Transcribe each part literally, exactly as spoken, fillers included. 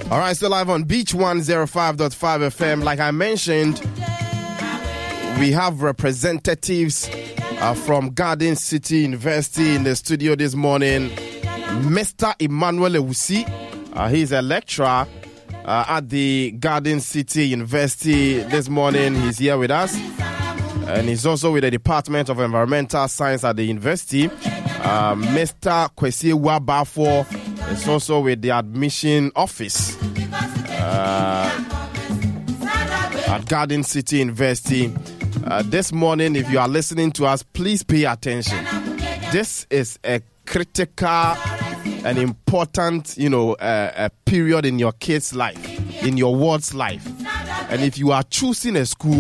All right, still live on Beach one oh five point five F M. Like I mentioned, we have representatives uh, from Garden City University in the studio this morning. Mister Emmanuel Ewusi, uh, he's a lecturer uh, at the Garden City University this morning. He's here with us. And he's also with the Department of Environmental Science at the university. Uh, Mister Kwesi Wabafo is also with the admission office uh, at Garden City University. Uh, this morning, if you are listening to us, please pay attention. This is a critical and important, you know, uh, a period in your kid's life, in your ward's life. And if you are choosing a school,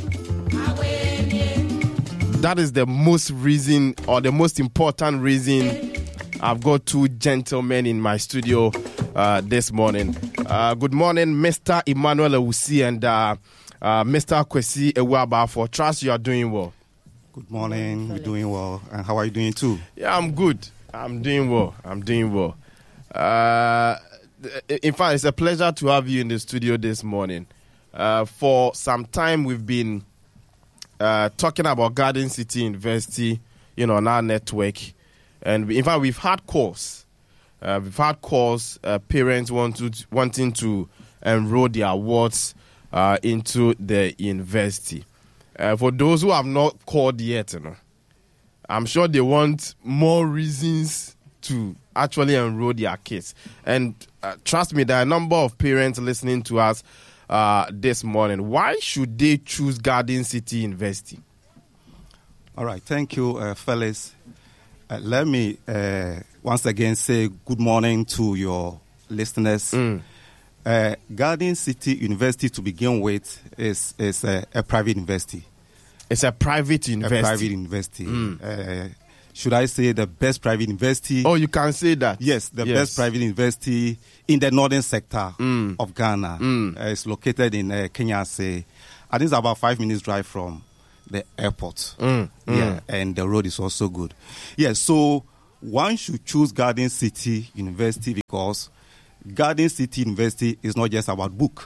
that is the most reason, or the most important reason. I've got two gentlemen in my studio uh, this morning. Uh, good morning, Mister Emmanuel Ewusi and uh, uh, Mister Kwesi Wabafo. Trust you are doing well. Good morning. We're doing well. And how are you doing too? Yeah, I'm good. I'm doing well. I'm doing well. Uh, in fact, it's a pleasure to have you in the studio this morning. Uh, for some time, we've been Uh, talking about Garden City University, you know, on our network. And we, in fact, we've had calls. Uh, we've had calls, uh, parents want to, wanting to enroll their wards uh, into the university. Uh, for those who have not called yet, you know, I'm sure they want more reasons to actually enroll their kids. And uh, trust me, there are a number of parents listening to us Uh, this morning. Why should they choose Garden City University? All right. Thank you, uh, fellas. Uh, let me uh, once again say good morning to your listeners. Mm. Uh, Garden City University, to begin with, is, is a, a private university. It's a private university. A private university. Mm. Uh, should I say the best private university? Oh, you can say that. Yes, the yes. best private university in the northern sector mm. of Ghana. Mm. Uh, it's located in uh, Kenya. Say, I think it's about five minutes drive from the airport. Mm. Yeah, mm. and the road is also good. Yeah, so one should choose Garden City University because Garden City University is not just about book,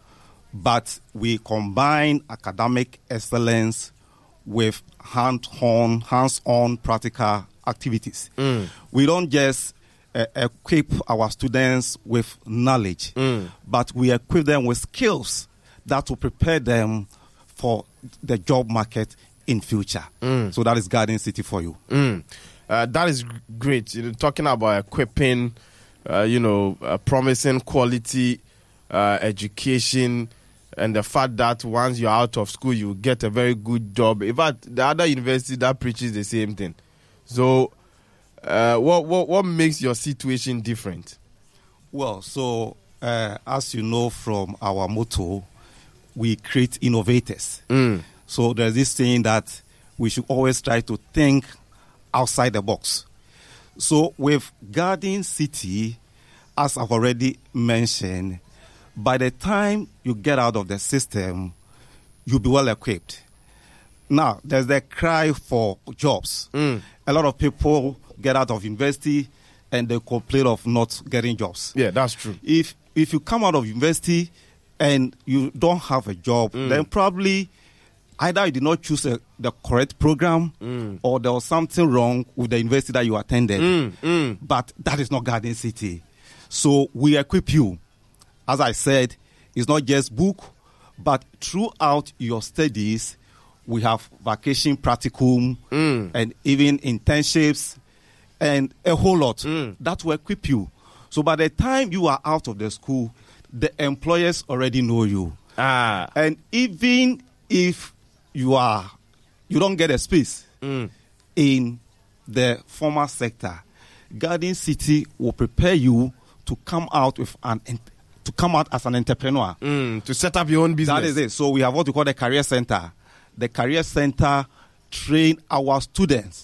but we combine academic excellence with hand-on, hands-on practical activities. Mm. We don't just uh, equip our students with knowledge, mm. but we equip them with skills that will prepare them for the job market in future. Mm. So that is Garden City for you. Mm. Uh, that is great. You're talking about equipping, uh, you know, uh, promising quality uh, education, and the fact that once you're out of school, you get a very good job. In fact, the other university that preaches the same thing. So, uh, what, what what makes your situation different? Well, so uh, as you know from our motto, we create innovators. Mm. So there's this saying that we should always try to think outside the box. So with Garden City, as I've already mentioned, by the time you get out of the system, you'll be well equipped. Now, there's the cry for jobs. Mm. A lot of people get out of university and they complain of not getting jobs. Yeah, that's true. If if you come out of university and you don't have a job, mm. then probably either you did not choose a, the correct program mm. or there was something wrong with the university that you attended. Mm. Mm. But that is not Garden City. So we equip you. As I said, it's not just book, but throughout your studies, we have vacation practicum mm. and even internships and a whole lot mm. that will equip you. So by the time you are out of the school, the employers already know you. Ah. And even if you are, you don't get a space mm. in the formal sector, Garden City will prepare you to come out with an to come out as an entrepreneur. Mm, to set up your own business. That is it. So we have what we call the Career Center. The Career Center train our students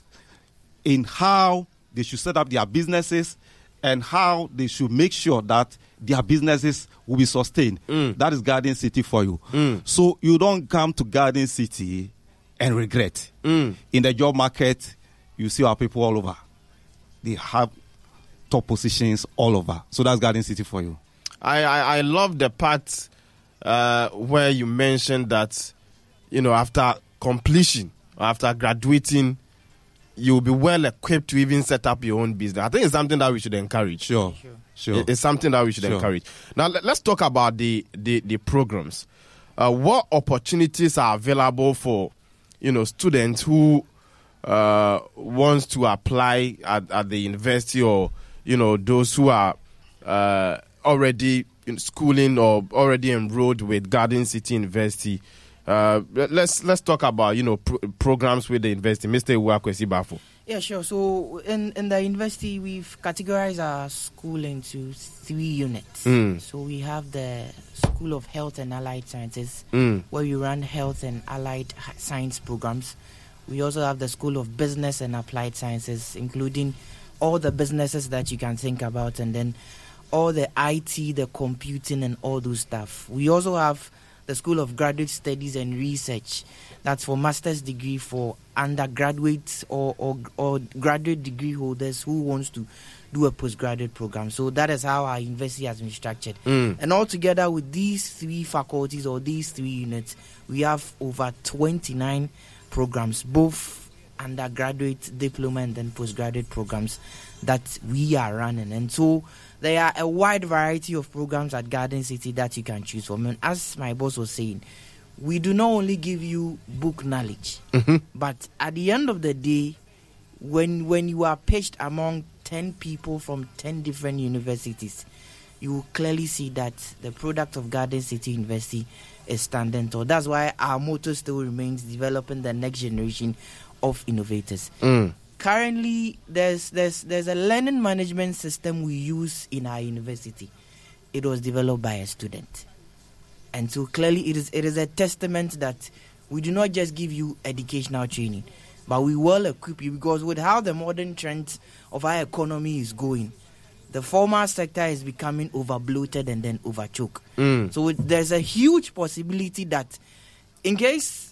in how they should set up their businesses and how they should make sure that their businesses will be sustained. Mm. That is Garden City for you. Mm. So you don't come to Garden City and regret. Mm. In the job market, you see our people all over. They have top positions all over. So that's Garden City for you. I, I, I love the part uh, where you mentioned that, you know, after completion, after graduating, you'll be well equipped to even set up your own business. I think it's something that we should encourage. Sure, Sure. sure. It's something that we should Sure. encourage. Now, let- let's talk about the, the, the programs. Uh, what opportunities are available for, you know, students who uh, wants to apply at, at the university, or, you know, those who are uh, already in schooling or already enrolled with Garden City University? Uh, let's let's talk about, you know, pro- programs with the university. Mister Uwakwesi Bafo. Yeah, sure. So in, in the university, we've categorized our school into three units. Mm. So we have the School of Health and Allied Sciences, Mm. where we run health and allied h- science programs. We also have the School of Business and Applied Sciences, including all the businesses that you can think about, and then all the I T, the computing, and all those stuff. We also have the School of Graduate Studies and Research. That's for master's degree for undergraduates or, or, or graduate degree holders who wants to do a postgraduate program. So that is how our university has been structured. Mm. And altogether with these three faculties or these three units, we have over twenty-nine programs, both undergraduate, diploma, and then postgraduate programs that we are running. And so there are a wide variety of programs at Garden City that you can choose from. And as my boss was saying, we do not only give you book knowledge, Mm-hmm. but at the end of the day, when when you are pitched among ten people from ten different universities, you will clearly see that the product of Garden City University is standing tall. That's why our motto still remains developing the next generation of innovators. Mm. Currently, there's there's there's a learning management system we use in our university. It was developed by a student, and so clearly it is it is a testament that we do not just give you educational training, but we will equip you, because with how the modern trend of our economy is going, the formal sector is becoming over bloated and then over choked. Mm. So it, there's a huge possibility that in case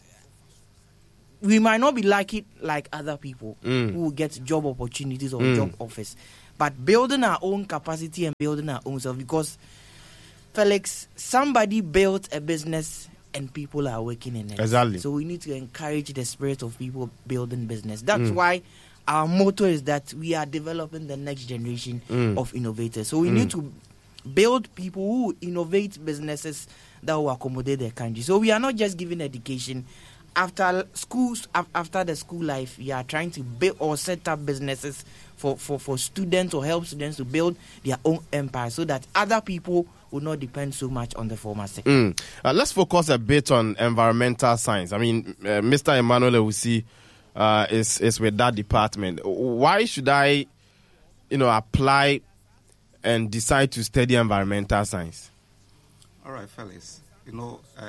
we might not be like it like other people Mm. who will get job opportunities or Mm. job offers, but building our own capacity and building our own self, because Felix, somebody built a business and people are working in it. Exactly. So we need to encourage the spirit of people building business. That's Mm. why our motto is that we are developing the next generation Mm. of innovators. So we Mm. need to build people who innovate businesses that will accommodate their country. So we are not just giving education. After schools, af- after the school life, we are trying to build or set up businesses for, for, for students or help students to build their own empire, so that other people will not depend so much on the formal sector. Mm. Uh, let's focus a bit on environmental science. I mean, uh, Mister Emmanuel Ewusi uh, is is with that department. Why should I, you know, apply and decide to study environmental science? All right, fellas. You know, uh,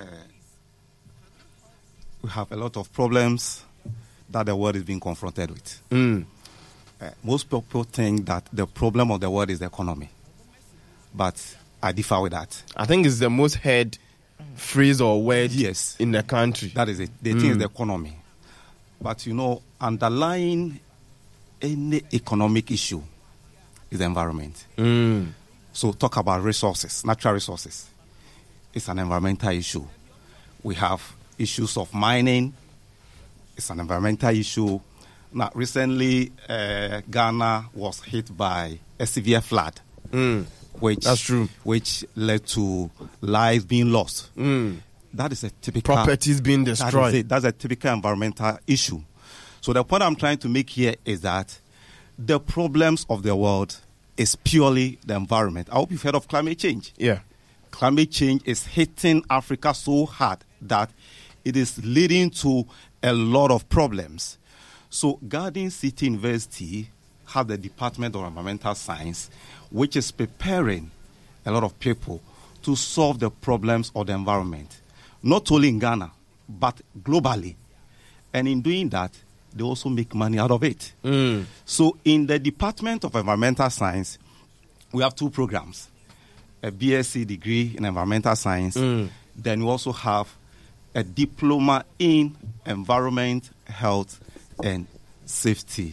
we have a lot of problems that the world is being confronted with. Mm. Uh, most people think that the problem of the world is the economy, but I differ with that. I think it's the most heard phrase or word Yes. in the country. That is it. They Mm. think it's the economy. But, you know, underlying any economic issue is the environment. Mm. So talk about resources, natural resources. It's an environmental issue. We have issues of mining. It's an environmental issue. Now, recently, uh, Ghana was hit by a severe flood, Mm. which That's true. which led to lives being lost. Mm. That is a typical Properties being That is destroyed. it. That's a typical environmental issue. So the point I'm trying to make here is that the problems of the world is purely the environment. I hope you've heard of climate change. Yeah. Climate change is hitting Africa so hard that it is leading to a lot of problems. So Garden City University has the Department of Environmental Science, which is preparing a lot of people to solve the problems of the environment, not only in Ghana, but globally. And in doing that, they also make money out of it. Mm. So in the Department of Environmental Science, we have two programs, a B S c degree in environmental science. Mm. Then we also have a diploma in environment, health, and safety.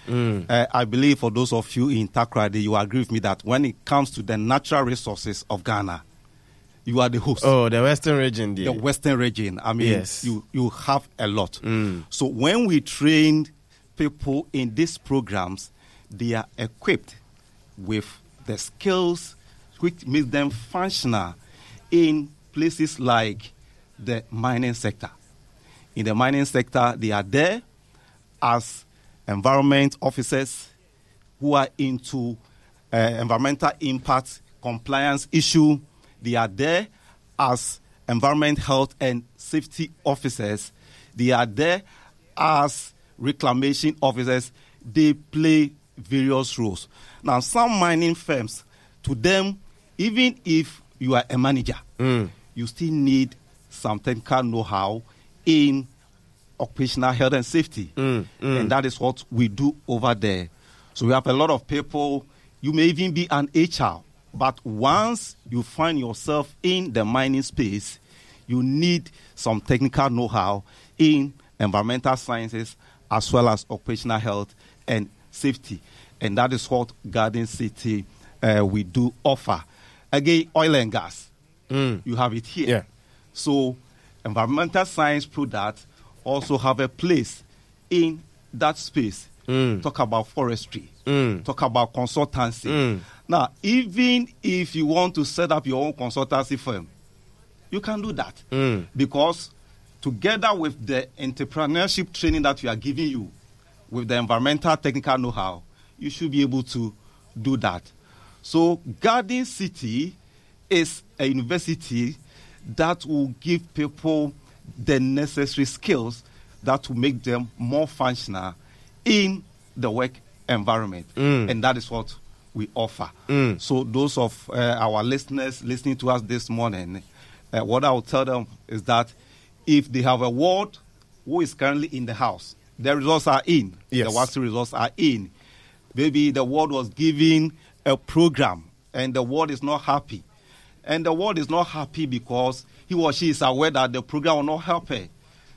Mm. Uh, I believe for those of you in Takoradi, you agree with me that when it comes to the natural resources of Ghana, you are the host. Oh, the Western region, dear. The Western region. I mean, yes. you, you have a lot. Mm. So when we train people in these programs, they are equipped with the skills which make them functional in places like the mining sector. In the mining sector, they are there as environment officers who are into uh, environmental impact compliance issue. They are there as environment, health, and safety officers. They are there as reclamation officers. They play various roles. Now, some mining firms, to them, even if you are a manager, mm. you still need some technical know-how in occupational health and safety. Mm. Mm. And that is what we do over there. So we have a lot of people. You may even be an H R. But once you find yourself in the mining space, you need some technical know-how in environmental sciences as well as occupational health and safety. And that is what Garden City uh, we do offer. Again, oil and gas. Mm. You have it here. Yeah. So environmental science products also have a place in that space. Mm. Talk about forestry. Mm. Talk about consultancy. Mm. Now, even if you want to set up your own consultancy firm, you can do that. Mm. Because together with the entrepreneurship training that we are giving you, with the environmental technical know-how, you should be able to do that. So Garden City is a university that will give people the necessary skills that will make them more functional in the work environment. Mm. And that is what we offer. Mm. So those of uh, our listeners listening to us this morning, uh, what I will tell them is that if they have a ward who is currently in the house, the results are in. Yes. The WASU results are in. Maybe the ward was given a program and the ward is not happy. And the ward is not happy because he or she is aware that the program will not help her.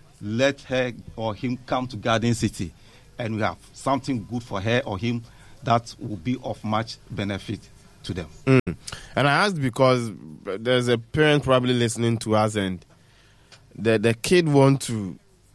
Let her or him come to Garden City and we have something good for her or him that will be of much benefit to them. Mm. And I asked because there's a parent probably listening to us and the, the kid want to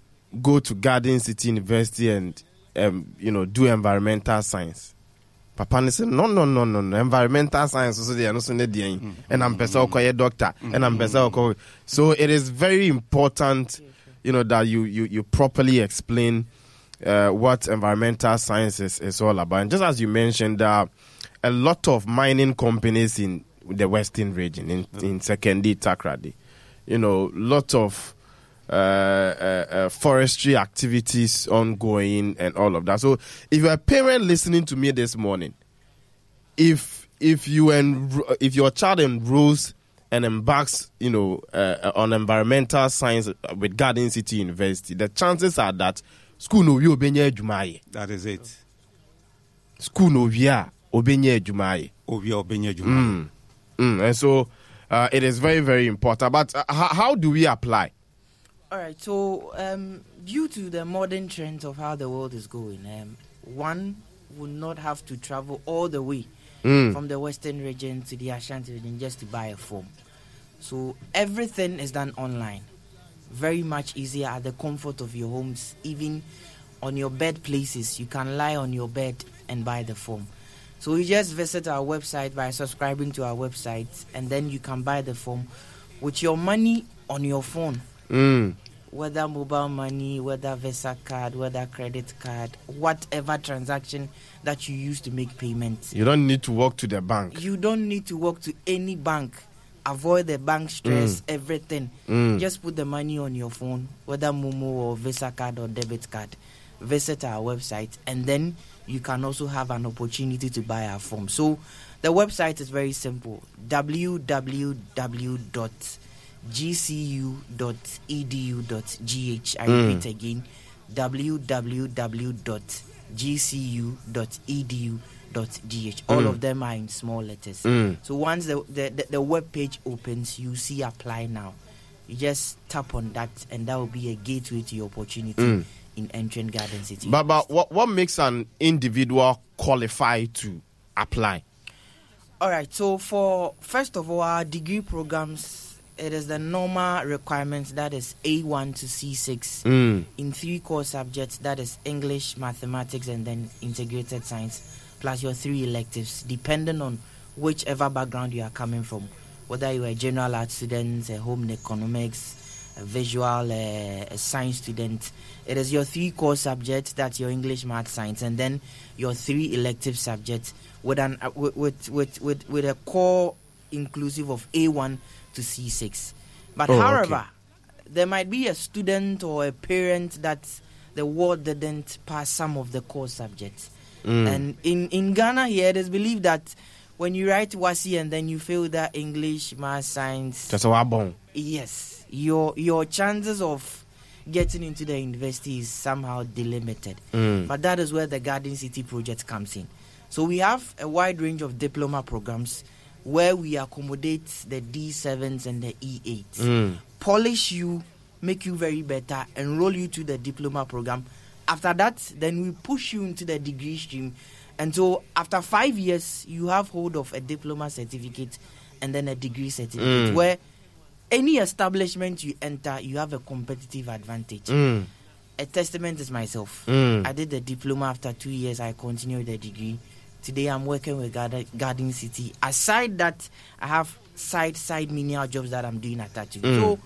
go to Garden City University and um, you know, do environmental science. Papa said, no, no, no, no, no. Environmental science, so they are not so mm-hmm. and I'm a doctor, mm-hmm. and I'm mm-hmm. So it is very important, you know, that you you, you properly explain uh, what environmental science is, is all about. And just as you mentioned, uh, a lot of mining companies in the Western region, in, mm-hmm. in Sekondi, Takoradi, you know, lot of Uh, uh, uh, forestry activities ongoing and all of that. So if you're a parent listening to me this morning, if if you enro- if your child enrolls and embarks, you know, uh, on environmental science with Garden City University, the chances are that school no we obenye adwumaye. That is it. School no we a obenye adwumaye. Obi obenye adwumaye. And so uh, it is very very important. But uh, how, how do we apply? All right, so um, due to the modern trends of how the world is going, um, one would not have to travel all the way mm. from the Western region to the Ashanti region just to buy a form. So everything is done online. Very much easier at the comfort of your homes. Even on your bed places, you can lie on your bed and buy the form. So you just visit our website by subscribing to our website, and then you can buy the form with your money on your phone. Mm. Whether mobile money, whether Visa card, whether credit card, whatever transaction that you use to make payments. You don't need to walk to the bank. You don't need to walk to any bank. Avoid the bank stress, mm. everything. Mm. Just put the money on your phone, whether Momo or Visa card or debit card. Visit our website, and then you can also have an opportunity to buy our form. So the website is very simple: w w w dot g c u dot e d u dot g h. I mm. repeat again, w w w dot g c u dot e d u dot g h. All mm. of them are in small letters. Mm. So once the, the, the, the web page opens, you see apply now. You just tap on that, and that will be a gateway to your opportunity. Mm. in entering Garden City. But, but what, what makes an individual qualify to apply? All right, so for, first of all, our degree programs, it is the normal requirements, that is A one to C six, Mm. in three core subjects, that is English, mathematics, and then integrated science, plus your three electives, depending on whichever background you are coming from, whether you are a general art student, a home economics, a visual, uh, a science student. It is your three core subjects, that's your English, math, science, and then your three elective subjects with an uh, with, with with with with a core inclusive of A one to C six. But Oh, however, okay. there might be a student or a parent that the ward didn't pass some of the core subjects. Mm. And in, in Ghana here, it is believed that when you write WASI and then you fail that English, math, science, That's a bon. yes, your your chances of getting into the university is somehow delimited. Mm. But that is where the Garden City project comes in. So we have a wide range of diploma programs where we accommodate the D sevens and the E eights. Mm. Polish you, make you very better, enroll you to the diploma program. After that, then we push you into the degree stream. And so after five years, you have hold of a diploma certificate and then a degree certificate, Mm. where any establishment you enter, you have a competitive advantage. Mm. A testament is myself. Mm. I did the diploma. After two years, I continued the degree. Today, I'm working with Garden, Garden City. Aside that, I have side side menial jobs that I'm doing attached to. Mm. So,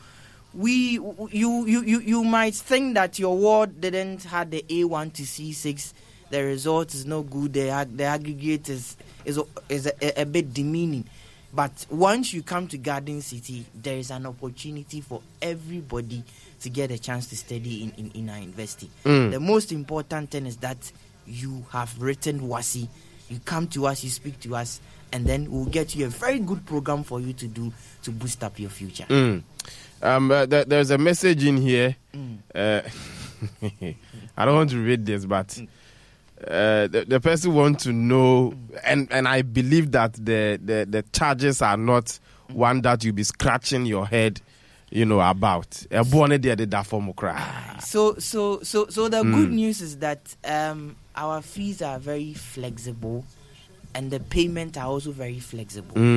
we you, you you you might think that your ward didn't have the A one to C six. The result is not good. The ag- the aggregate is is is a, a bit demeaning. But once you come to Garden City, there is an opportunity for everybody to get a chance to study in, in, in our university. Mm. The most important thing is that you have written WASI. You come to us, you speak to us, and then we'll get you a very good program for you to do to boost up your future. Mm. Um, uh, th- there's a message in here. Mm. Uh, I don't want to read this, but uh, the, the person wants to know, and, and I believe that the, the, the charges are not one that you'll be scratching your head, you know, about. Uh, So, so, so, so the Mm. good news is that um, our fees are very flexible, and the payment are also very flexible. Mm.